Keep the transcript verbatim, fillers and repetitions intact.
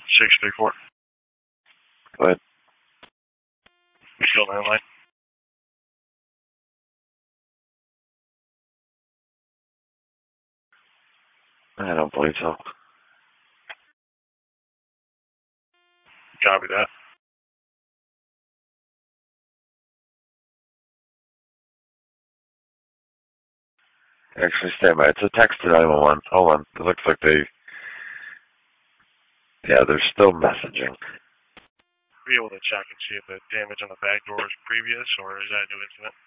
six three four. Go ahead. You still on the line? I don't believe so. Copy that. Actually, stand by. It's a text to nine one one. Hold on. It looks like they... Yeah, they're still messaging. Be able to check and see if the damage on the back door is previous, or is that a new incident?